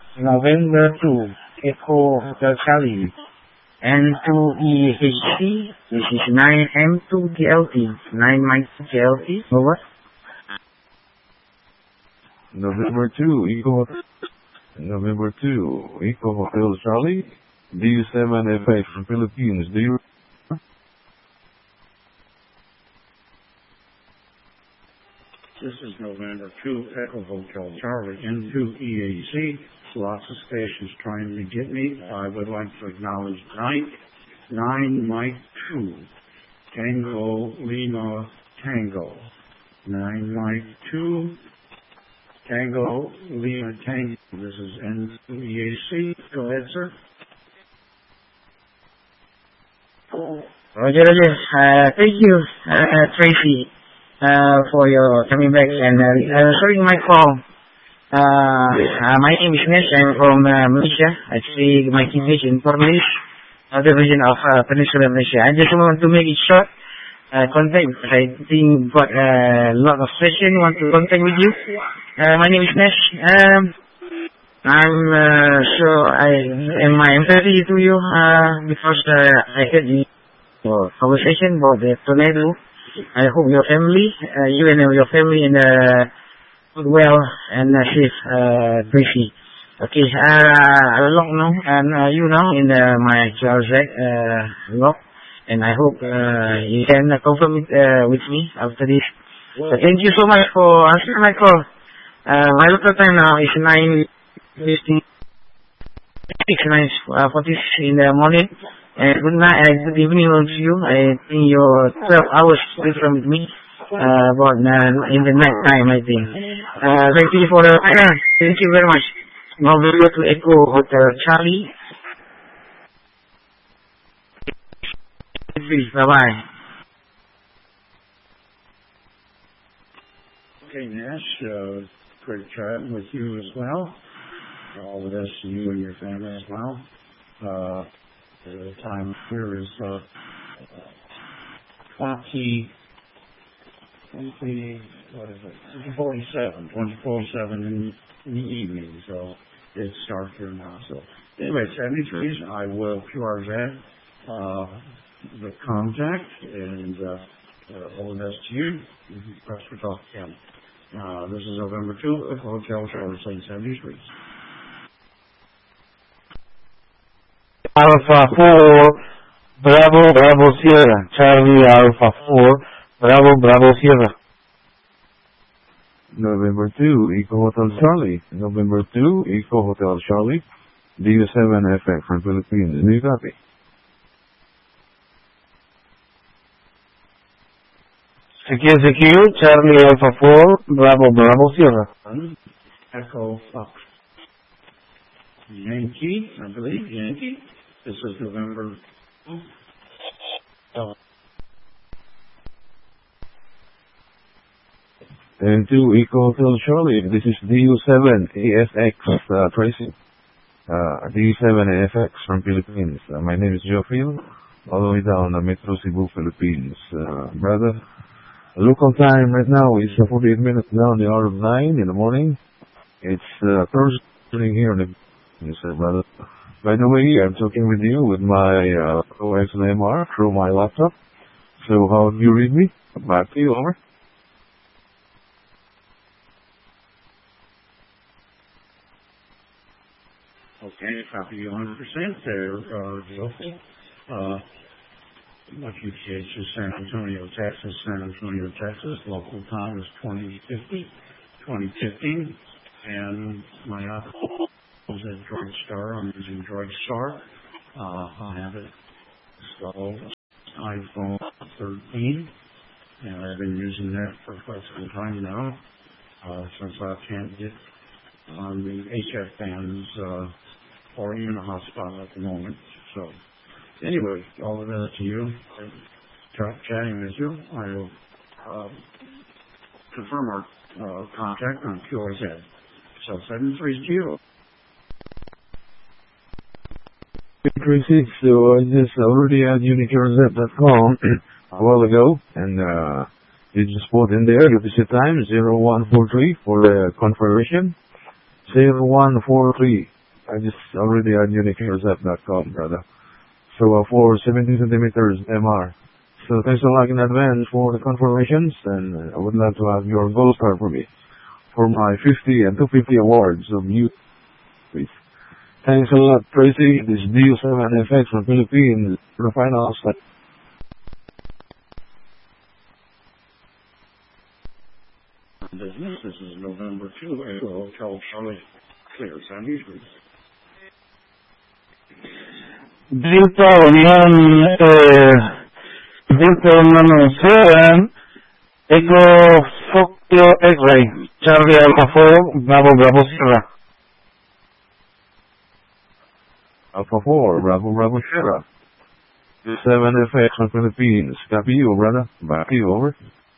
November 2, Echo Hotel Charlie, N2EHC, this is 9M2GLT, 9 Mike GLT, over. November 2, November 2, Echo Hotel Charlie, DU7FX from Philippines. Do you? This is November 2, Echo Hotel Charlie, N2EAC. Lots of stations trying to get me. I would like to acknowledge 9 Mike 2, Tango Lima Tango. 9 Mike 2, Tango Lima Tango. This is N2EAC. Go ahead, sir. Roger. Thank you, Tracy, for your coming back and sorry my call. My name is Nes. I'm from Malaysia. Actually, my English information division of Peninsula Malaysia. I just want to make it short. Contact because I think got a lot of questions want to contact with you. My name is Nes. I'm sure am I empathy to you because I heard your conversation about the tornado. I hope your family, you and your family in good well and safe, Tracy. Okay, long now, and you know in my Charles log, and I hope you can confirm it with me after this. Thank you so much for answering my call. My local time now is 9:46 in the morning. Good night and good evening to you. I think you're 12 hours different with me. About in the night time, I think. Thank you for the thank you very much. November to Echo Hotel Charlie. Bye bye. Okay, Nash, great chatting with you as well. All the best to you and your family as well. The time here is 20:47 in the evening, so it's dark here now. So anyway, 73s, I will QRZ the contact and all the best to you. Press for talk again. This is November 2 at Hotel Charlie, St. 73s. Alpha 4, Bravo Sierra, Charlie Alpha 4, Bravo Sierra. November 2, Echo Hotel Charlie, November 2, Echo Hotel Charlie, DU7FX from Philippines. Do you copy? Secure, Charlie Alpha 4, Bravo Sierra. Echo Fox. Yankee, I believe, Yankee. This is November. And 2, Echo Hotel Charlie, this is DU7AFX, Tracy. DU7AFX from Philippines. My name is Geoffrey, all the way down Metro Cebu, Philippines. Brother, local time right now is 48 minutes down the hour of 9 in the morning. It's Thursday here in the brother. By the way, I'm talking with you with my OXMR through my laptop. So how do you read me? Back to you, over. Okay, copy you 100% there, Geoffrey. QTH is San Antonio, Texas. Local time is 2015. And my is at DroidStar. I'm using DroidStar. I have it installed iPhone 13, and I've been using that for quite some time now, since I can't get on the HF bands or even a hotspot at the moment. So anyway, all the best to you. Chatting with you. I will confirm our contact on QRZ. So 730. 36, so I just already had uniqrz.com a while ago, and you just put in there the visit time 0143 for the confirmation. 0143 I just already on uniqueintercept.com, brother. So for 17 centimeters MR. So thanks a lot in advance for the confirmations, and I would love to have your gold star for me for my 50 and 250 awards of youth. Please. Thanks a lot, Tracy. This is DU7FX from Philippines. For the final step. Business. This is November 2, Hotel Charlie, clear Sandy Street. Delta Union 7, Echo Foxtrot X-Ray, Charlie Alpha 4, Bravo Bravo Sierra. Alpha 4, Bravo Bravo Sierra. 7FX from Philippines. Copy you, brother. Back to you, over.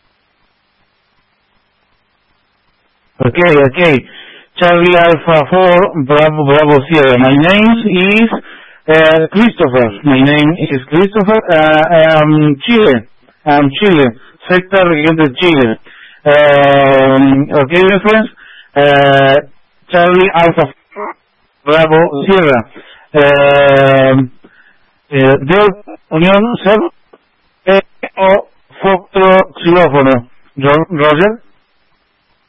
Okay. Charlie Alpha 4, Bravo Bravo Sierra. My name is Christopher. My name is Christopher. I'm Chile. Sector Region de Chile. Okay, my friends. Charlie Alpha 4, Bravo Sierra. Delta Unión 7, Echo Foxtrot Xilófono. Roger.